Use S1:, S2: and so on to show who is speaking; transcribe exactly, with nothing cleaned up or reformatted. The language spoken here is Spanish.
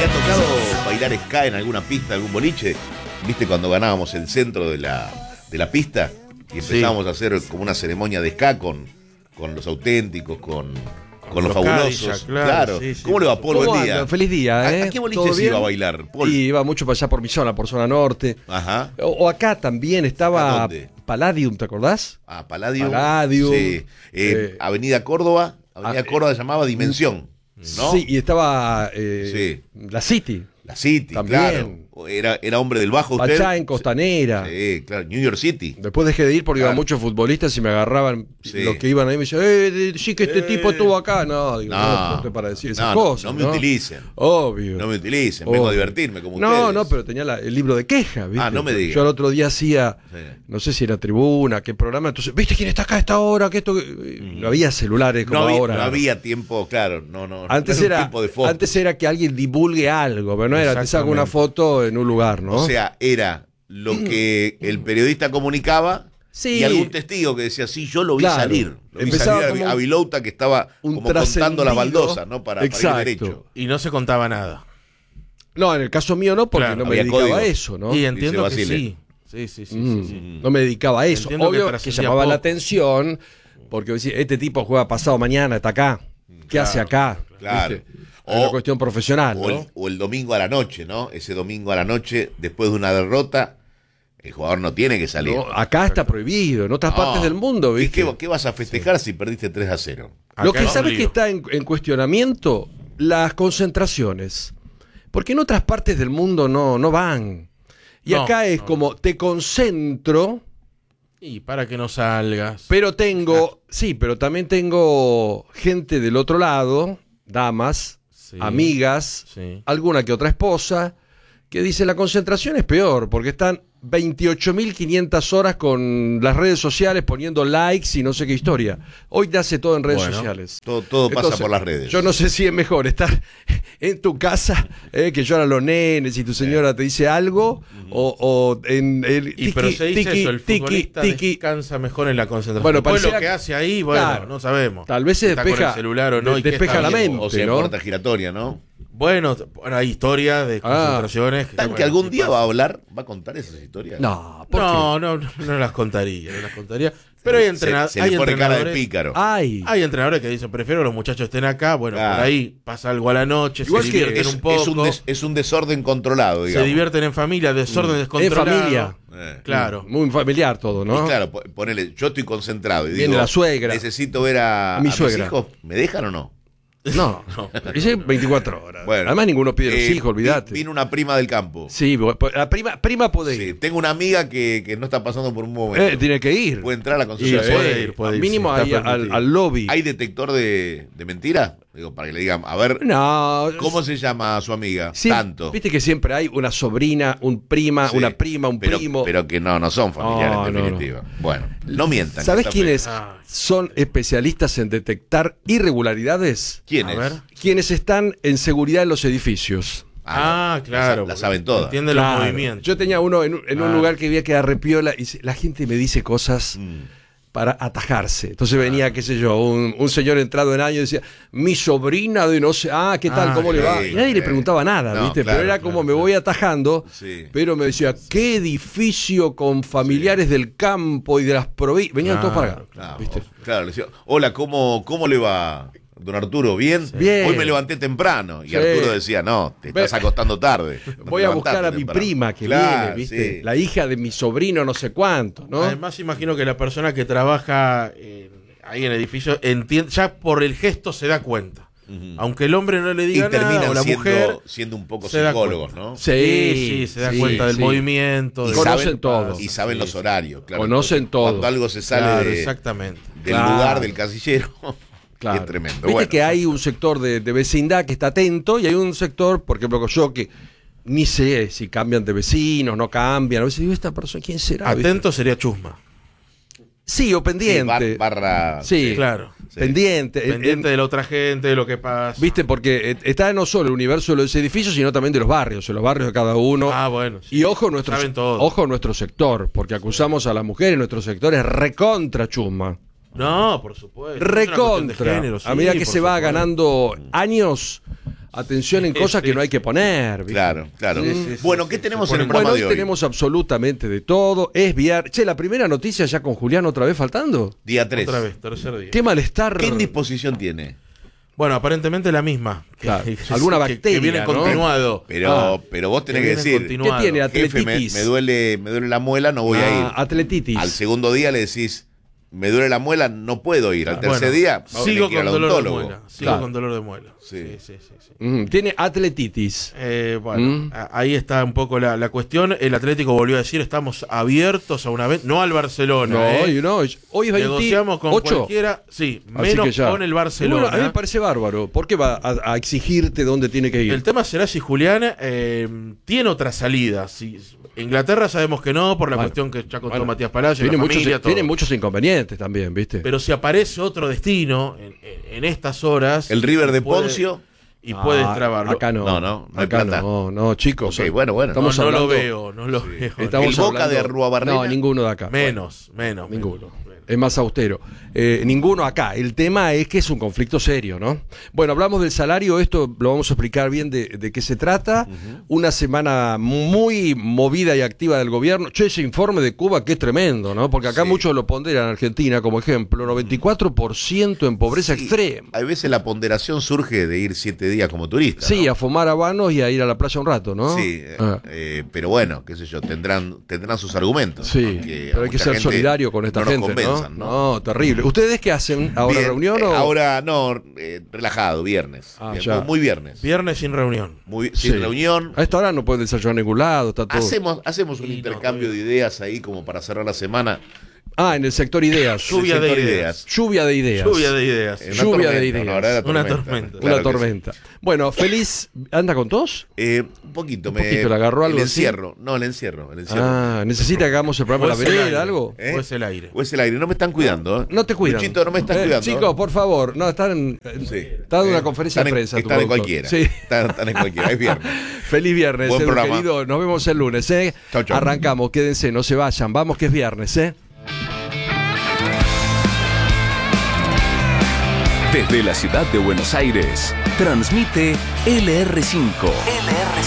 S1: tocado bailar ska en alguna pista, algún boliche? ¿Viste cuando ganábamos el centro de la, de la pista? Y empezábamos sí. a hacer como una ceremonia de ska con, con los auténticos, con, con los, los fabulosos. Cadillac, claro. claro. Sí, sí. ¿Cómo le va, Paul? Buen día.
S2: Feliz día, ¿eh?
S1: ¿A, a qué boliche se iba a bailar, Paul?
S2: Y iba mucho para allá por mi zona, por zona norte.
S1: Ajá.
S2: O, o acá también estaba Palladium, ¿te acordás?
S1: Ah, Palladium.
S2: Palladium.
S1: Sí. Eh, eh, Avenida Córdoba. Avenida ah, Córdoba se llamaba Dimensión, ¿no?
S2: Sí, y estaba eh, sí. la City.
S1: La City, también. Claro. Era, era hombre del bajo usted.
S2: Allá en Costanera.
S1: Sí, claro, New York City.
S2: Después dejé de ir porque claro. iban muchos futbolistas y me agarraban sí. los que iban ahí y me decían, eh, sí que este eh. tipo estuvo acá. No, digo, no, no, no para decir esas
S1: no,
S2: cosas.
S1: No, no me
S2: ¿no?
S1: utilicen.
S2: Obvio.
S1: No me utilicen, Obvio. vengo a divertirme como
S2: no,
S1: ustedes.
S2: No, no, pero tenía la, el libro de quejas, ¿viste?
S1: Ah, no me digas.
S2: Yo el otro día hacía, sí. no sé si era Tribuna, qué programa, entonces, ¿viste quién está acá a esta hora? Que esto... mm. No había celulares como
S1: no había,
S2: ahora.
S1: No había tiempo, claro, no, no.
S2: Antes,
S1: no
S2: era,
S1: era, un de
S2: antes era que alguien divulgue algo, pero no era, te saco una foto en un lugar, ¿no?
S1: O sea, era lo que el periodista comunicaba sí. y algún testigo que decía, sí, yo lo vi claro. salir. Lo vi
S2: Empezaba
S1: salir a Vilouta que estaba como contando las baldosas, ¿no? Para, para ir derecho.
S3: Y no se contaba nada.
S2: No, en el caso mío no, porque claro, no me dedicaba código. a eso, ¿no?
S3: Y entiendo que sí. Sí, sí, sí,
S2: mm,
S3: sí, sí.
S2: No me dedicaba a eso.
S3: Entiendo
S2: Obvio
S3: que,
S2: que llamaba
S3: poco.
S2: la atención, porque este tipo juega pasado mañana, está acá. ¿Qué
S1: claro,
S2: hace acá?
S1: Claro.
S2: ¿Viste? O, una cuestión profesional,
S1: o,
S2: ¿no?
S1: el, o el domingo a la noche, ¿no? Ese domingo a la noche, después de una derrota, el jugador no tiene que salir.
S2: No, acá está prohibido, en otras no, partes del mundo, ¿viste?
S1: ¿Qué, qué vas a festejar sí. si perdiste tres a cero?
S2: Lo que sabes que está en, en cuestionamiento, las concentraciones. Porque en otras partes del mundo no, no van. Y no, acá es no. como, te concentro...
S3: Y para que no salgas.
S2: Pero tengo, sí, pero también tengo gente del otro lado, damas, sí, amigas, sí. alguna que otra esposa, que dice la concentración es peor, porque están veintiocho mil quinientas horas con las redes sociales poniendo likes y no sé qué historia. Hoy te hace todo en redes
S1: bueno,
S2: sociales.
S1: Todo, todo Entonces, pasa por las redes.
S2: Yo no sé si es mejor estar en tu casa, eh, que lloran los nenes y tu señora te dice algo, uh-huh. o, o en el
S3: tiki, y pero se dice
S2: tiki,
S3: eso, el
S2: tiki,
S3: futbolista
S2: tiki,
S3: descansa mejor en la concentración.
S2: Bueno,
S3: después
S2: parecía,
S3: lo que hace ahí, bueno,
S2: claro,
S3: no sabemos.
S2: Tal vez se despeja,
S3: con el celular o no,
S2: de,
S3: y
S2: despeja la mente,
S1: o sea,
S2: ¿no?
S1: puerta giratoria, ¿no?
S3: Bueno, bueno, hay historias de concentraciones.
S1: Ah, ¿Tan que, que algún sí día pasa. va a hablar? ¿Va a contar esas historias?
S3: No, no, no, no, no las contaría, no las contaría. Pero hay, entrena
S1: se, se
S3: hay
S1: le pone
S3: entrenadores.
S1: Cara de pícaro.
S2: Hay.
S3: hay entrenadores que dicen, prefiero que los muchachos estén acá. Bueno, claro. por ahí pasa algo a la noche,
S2: Igual
S3: se divierten
S1: es,
S3: un poco.
S1: Es un, des, es un desorden controlado, digamos.
S3: Se divierten en familia, desorden mm. descontrolado.
S2: En familia.
S3: Eh. Claro.
S2: Muy familiar todo, ¿no?
S1: Y claro, ponele, yo estoy concentrado y
S2: Viene
S1: digo,
S2: la suegra.
S1: necesito ver a,
S2: a mi
S1: a
S2: suegra.
S1: mis hijos. ¿Me dejan o no?
S2: No, no. Dice veinticuatro horas. Bueno, además ninguno pide eh, los hijos, olvídate.
S1: Vino una prima del campo.
S2: Sí, la prima, prima puede ir.
S1: Sí, tengo una amiga que, que no está pasando por un momento.
S2: Eh, tiene que ir.
S1: Puede entrar a la concentración.
S3: Puede ir, puede ir.
S2: Mínimo
S3: sí,
S2: ahí al, al lobby.
S1: ¿Hay detector de, de mentira? Digo, para que le digan, a ver,
S2: no,
S1: ¿cómo se llama su amiga?
S2: Sí,
S1: Tanto.
S2: Viste que siempre hay una sobrina, un prima, sí, una prima, un
S1: pero,
S2: primo.
S1: Pero que no, no son familiares
S2: oh,
S1: en definitiva. No, no. Bueno, no mientan.
S2: ¿Sabés quiénes
S3: ah.
S2: son especialistas en detectar irregularidades?
S1: ¿Quiénes? A ver.
S2: Quienes están en seguridad en los edificios.
S3: Ah, ah claro.
S1: La, la saben todas.
S3: Entienden
S2: claro.
S3: los movimientos.
S2: Yo tenía uno en, en ah. un lugar que había que dar repiola y la gente me dice cosas mm. para atajarse. Entonces venía, ah. qué sé yo, un, un señor entrado en años y decía, mi sobrina de no sé, ah, ¿qué tal? Ah, ¿Cómo sí, le va? Y nadie sí. le preguntaba nada, no, ¿viste? Claro, pero era como claro, me voy atajando,
S1: sí.
S2: pero me decía, qué edificio con familiares sí. del campo y de las provincias. Venían
S1: claro,
S2: todos para acá,
S1: claro,
S2: ¿viste?
S1: Claro, le decía, hola, ¿cómo, cómo le va? Don Arturo, ¿bien?
S2: Sí. Bien.
S1: Hoy me levanté temprano. Y
S2: sí.
S1: Arturo decía, no, te estás acostando tarde. No
S2: voy a buscar a mi temprano. prima que
S1: claro,
S2: viene, ¿viste?
S1: Sí.
S2: La hija de mi sobrino no sé cuánto, ¿no?
S3: Además, imagino que la persona que trabaja eh, ahí en el edificio, entiende, ya por el gesto se da cuenta. Uh-huh. Aunque el hombre no le diga
S1: y
S3: nada, o la
S1: siendo,
S3: mujer
S1: siendo un poco psicólogos, ¿no?
S2: Sí,
S3: sí, sí, se da
S2: sí,
S3: cuenta del
S2: sí.
S3: movimiento.
S1: Y
S3: de
S2: conocen
S1: saben,
S2: todo.
S1: Y saben sí, los horarios, claro.
S2: Conocen todo.
S1: Cuando algo se sale
S3: claro,
S1: de,
S3: exactamente.
S1: del
S2: claro.
S1: lugar del casillero...
S2: Claro.
S1: Es tremendo.
S2: Viste
S1: bueno.
S2: que hay un sector de, de vecindad que está atento y hay un sector, por ejemplo, yo que ni sé si cambian de vecinos, no cambian. A veces digo, ¿esta persona quién será?
S3: Atento ¿viste? Sería chusma.
S2: Sí, o pendiente.
S1: Sí, bar, barra.
S2: Sí,
S3: sí, claro.
S2: Sí. Pendiente.
S3: Pendiente
S2: en,
S3: de la otra gente, de lo que pasa.
S2: Viste, porque está no solo el universo de los edificios, sino también de los barrios, de los barrios de cada uno.
S3: Ah, bueno. Sí.
S2: Y ojo nuestro, ojo nuestro sector, porque acusamos a las mujeres, nuestro sector es recontra chusma.
S3: No, por supuesto.
S2: Recontra.
S3: Género, sí,
S2: a medida que se va
S3: supuesto.
S2: ganando años, atención en
S3: Sí,
S2: cosas
S3: sí,
S2: que no hay
S3: sí.
S2: que poner. ¿viste?
S1: Claro, claro.
S3: Sí, sí, sí,
S1: bueno,
S3: sí,
S1: ¿qué
S3: sí,
S1: tenemos
S3: se
S1: en el
S3: pone-
S1: programa
S2: Bueno,
S1: de
S2: hoy
S1: hoy?
S2: tenemos absolutamente de todo. Es viernes. Che, la primera noticia ya con Julián otra vez faltando.
S1: Día tres.
S3: Otra vez, tercer día.
S2: Qué malestar.
S1: ¿Qué indisposición tiene?
S3: Bueno, aparentemente la misma. Que-
S2: Claro,
S3: que-
S2: alguna
S3: que-
S2: bacteria,
S3: Que viene
S2: ¿no?
S3: continuado.
S1: Pero,
S2: Ah.
S1: pero vos tenés
S3: Que
S1: que
S3: viene
S1: decir,
S3: continuado.
S2: ¿Qué tiene?
S1: jefe, me,
S2: Atletitis.
S1: me duele, me duele la muela, no voy a ir.
S2: Ah, atletitis.
S1: Al segundo día le decís, me duele la muela, no puedo ir. Al tercer
S3: Bueno,
S1: día, tenés
S3: sigo
S1: que ir
S3: con
S1: al
S3: dolor de
S1: odontólogo.
S3: muela. Sigo
S2: Claro.
S3: con dolor de muela.
S1: Sí.
S3: Sí, sí, sí. sí.
S2: Mm, tiene atletitis.
S3: Eh, bueno,
S2: Mm.
S3: a- ahí está un poco la, la cuestión. El Atlético volvió a decir, estamos abiertos a una vez, no al Barcelona.
S2: No,
S3: ¿eh?
S2: hoy no. Hoy es
S3: Negociamos con
S2: veintiocho.
S3: cualquiera, sí,
S2: Así
S3: menos
S2: que ya.
S3: con el
S2: Y
S3: Barcelona.
S2: bueno, a mí me parece bárbaro. ¿Por qué va a, a exigirte dónde tiene que ir?
S3: El tema será si Julián eh, tiene otra salida. Si, Inglaterra sabemos que no, por la
S2: Bueno,
S3: cuestión que ya contó
S2: bueno,
S3: Matías Palacio,
S2: tiene,
S3: la
S2: muchos,
S3: familia, todo.
S2: tiene muchos inconvenientes también, ¿viste?
S3: Pero si aparece otro destino en, en- en estas horas...
S1: El River de
S3: puede-
S1: Poncio.
S3: Y puedes
S2: Ah,
S3: trabarlo.
S2: Acá no.
S1: No, no, no hay
S2: acá
S1: plata.
S2: no, no, chicos.
S1: Ok, bueno, bueno.
S2: Estamos
S3: no, no lo
S2: hablando-
S3: veo, no lo veo.
S2: Estamos
S1: ¿El Boca
S2: hablando-
S1: de Arruabarrena?
S2: No, ninguno de acá.
S3: Menos, menos.
S2: Ninguno.
S3: menos, menos.
S2: Es más austero. Eh, ninguno acá. El tema es que es un conflicto serio, ¿no? Bueno, hablamos del salario, esto lo vamos a explicar bien de, de qué se trata. Uh-huh. Una semana muy movida y activa del gobierno. Che, ese informe de Cuba que es tremendo, ¿no? Porque acá
S1: Sí.
S2: muchos lo ponderan en Argentina como ejemplo. noventa y cuatro por ciento en pobreza
S1: Sí,
S2: extrema.
S1: A veces la ponderación surge de ir siete días como turista.
S2: Sí,
S1: ¿no?
S2: a fumar habanos y a ir a la playa un rato, ¿no?
S1: Sí, eh,
S2: Ah.
S1: eh, pero bueno, qué sé yo, tendrán, tendrán sus argumentos.
S2: Sí,
S1: aunque
S2: pero
S1: a
S2: hay que
S1: mucha
S2: ser
S1: gente
S2: solidario con esta
S1: no nos
S2: gente,
S1: convenzan,
S2: ¿no?
S1: ¿no?
S2: No, terrible. ¿Ustedes qué hacen? ¿Ahora
S1: Bien,
S2: reunión
S1: eh,
S2: o...?
S1: Ahora, no, eh, relajado, viernes.
S2: Ah,
S1: Bien,
S2: ya.
S1: muy, muy viernes.
S3: Viernes sin reunión.
S1: Muy,
S2: Sí.
S1: sin reunión.
S2: A esta hora no pueden desayunar en ningún lado, está todo...
S1: Hacemos, hacemos un
S3: Y no,
S1: intercambio
S3: muy
S1: de ideas ahí como para cerrar la semana.
S2: Ah, en el sector ideas.
S3: Lluvia
S1: El
S3: de
S1: sector
S3: ideas.
S2: Lluvia de ideas.
S3: Lluvia de ideas.
S1: Eh,
S2: Lluvia
S1: tormenta,
S2: de ideas.
S1: no, ahora era
S3: Una
S1: tormenta,
S3: tormenta.
S1: claro
S2: Una
S1: que
S2: tormenta. Bueno, feliz... ¿Anda con tos?
S1: sí. Eh, un poquito,
S2: Un
S1: me,
S2: poquito, ¿le agarró algo
S1: el
S2: así?
S1: encierro. No, el encierro. El encierro.
S2: Ah, ¿necesita que hagamos el programa
S3: O
S2: de
S3: es
S2: la
S3: el
S2: vereda,
S3: aire.
S2: algo?
S1: ¿Eh?
S3: O es el aire.
S1: O es el aire. No me están cuidando. ¿eh?
S2: No te cuidan.
S1: Luchito, no me están
S2: Eh,
S1: cuidando.
S2: Chicos, por favor, no, están en,
S1: Sí.
S2: está dando
S1: Eh,
S2: una conferencia de
S1: están en-
S2: prensa. tu
S1: Están en
S2: productor.
S1: cualquiera.
S2: Sí.
S1: Están, están en cualquiera. Es viernes.
S2: Feliz viernes,
S1: Buen
S2: Edu,
S1: programa.
S2: querido. Nos vemos el lunes, ¿eh?
S1: Chau, chau.
S2: Arrancamos, quédense, no se vayan. Vamos que es viernes, ¿eh?
S4: Desde la ciudad de Buenos Aires, transmite L R cinco. L R cinco.